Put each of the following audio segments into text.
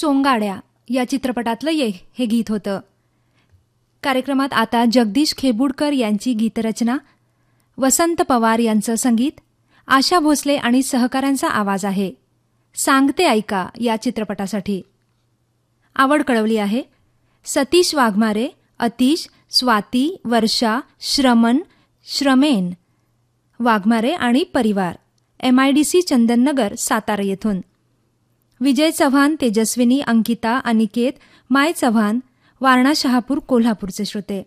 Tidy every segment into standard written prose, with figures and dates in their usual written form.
सोंगाड्या या चित्रपटातलं हे गीत होतं. कार्यक्रमात आता जगदीश खेबुडकर यांची गीतरचना, वसंत पवार यांचं संगीत, आशा भोसले आणि सहकाऱ्यांचा आवाज आहे. सांगते ऐका या चित्रपटासाठी आवड कळवली आहे सतीश वाघमारे, अतिश, स्वाती, वर्षा, श्रमण, श्रमेन वाघमारे आणि परिवार, MIDC चंदननगर, सातारा येथून. विजय चव्हाण, तेजस्विनी, अंकिता, अनिकेत, माय चव्हाण, वारणा शहापूर, कोल्हापूरचे श्रोते.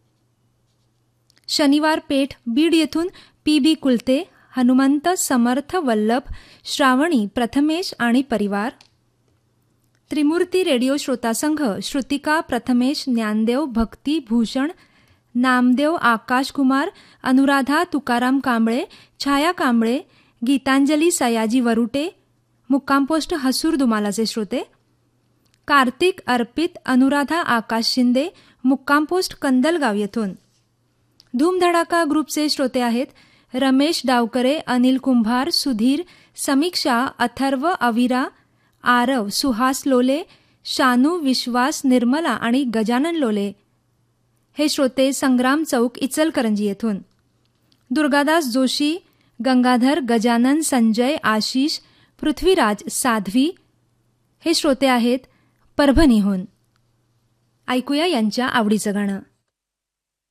शनिवार पेठ, बीड येथून PB कुलते, हनुमंत, समर्थ, वल्लभ, श्रावणी, प्रथमेश आणि परिवार. त्रिमूर्ती रेडिओ श्रोता संघ, श्रुतिका, प्रथमेश, ज्ञानदेव, भक्ती, भूषण, नामदेव, आकाश कुमार, अनुराधा, तुकाराम कांबळे, छाया कांबळे, गीतांजली, सयाजी वरुटे, मुक्काम पोस्ट हसूर दुमालाचे श्रोते. कार्तिक, अर्पित, अनुराधा, आकाश शिंदे, मुक्काम पोस्ट कंदलगाव येथून. धूमधडाका ग्रुपचे श्रोते आहेत रमेश डावकरे, अनिल कुंभार, सुधीर, समीक्षा, अथर्व, अविरा, आरव, सुहास लोले, शानू, विश्वास, निर्मला आणि गजानन लोले. हे श्रोते संग्राम चौक, इचलकरंजी येथून. दुर्गादास जोशी, गंगाधर, गजानन, संजय, आशिष, पृथ्वीराज, साध्वी हे श्रोते आहेत परभणीहून. ऐकूया यांच्या आवडीचं गाणं.